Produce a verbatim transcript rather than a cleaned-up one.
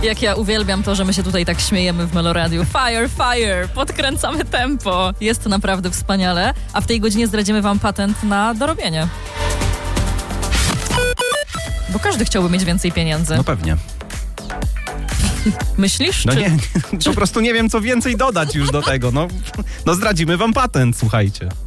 Jak ja uwielbiam to, że my się tutaj tak śmiejemy w Meloradiu. Fire, fire, podkręcamy tempo. Jest to naprawdę wspaniale. A w tej godzinie zdradzimy wam patent na dorobienie. Bo każdy chciałby mieć więcej pieniędzy. No pewnie. Myślisz? No czy... nie, nie, po prostu nie wiem, co więcej dodać już do tego. No, no zdradzimy wam patent, słuchajcie.